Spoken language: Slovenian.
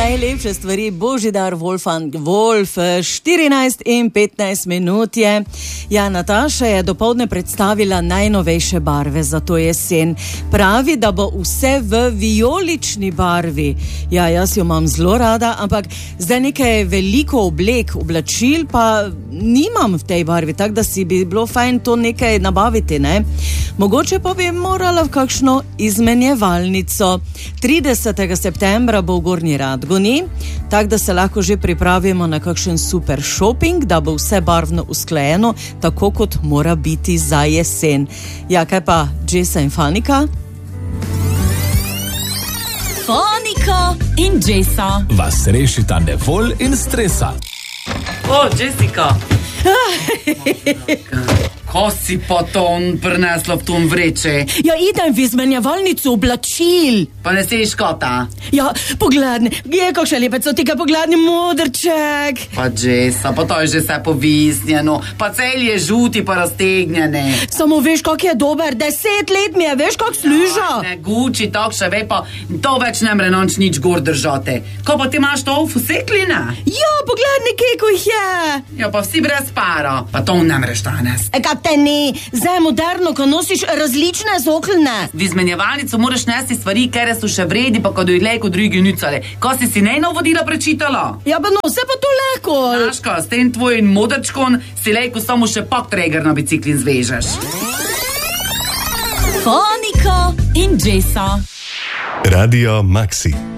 najlepše stvari. Božidar Wolfgang Wolf, 14 in 15 minut je. Ja, Nataša je dopoldne predstavila najnovejše barve za to jesen. Pravi, da bo vse v vijolični barvi. Ja, jaz jo imam zelo rada, ampak zdaj nekaj veliko oblačil pa nimam v tej barvi, tako da si bi bilo fajn to nekaj nabaviti, ne? Mogoče pa bi morala v kakšno izmenjevalnico. 30. septembra bo v Gornji Radgoni, tako da se lahko že pripravimo na kakšen super shopping, da bo vse barvno usklajeno, tako kot mora biti za jesen. Ja, kaj pa Jessa in Fanika? Fanika in Jessa vas rešita nevolj in stresa. O, Jessica! Ko si pa to prinesla v tom vreče? Ja, idem v izmenjevalnico oblačil. Pa ne seš kota? Ja, pogledni, je kakšen lepec od tega, pogledni modrček. Pa Jessa, pa to je že vse povisnjeno, pa cel je žuti pa raztegnjene. Samo veš, kak je dober, 10 let mi je, veš, kak služa. Ja, ne guči, tak še ve, pa to več ne mre noč nič gor držate. Ko pa ti imaš to v fuseklina? Ja, pogledni, keko jih je. Ja, pa vsi brez para, pa to ne mreš danes. Te ne, zdaj je moderno, ko nosiš različne zokline. V izmenjevalnico moraš nesti stvari, kere so še vredi, pa ko dojlej kot drugi nucale. Ko si nejno vodila prečitala? Ja, pa no, vse pa to lahko. Naška, s tem tvojim modrčkom si lejko samo še paktreger na biciklin zvežeš. Fanika in Jessa. Radio Maxi.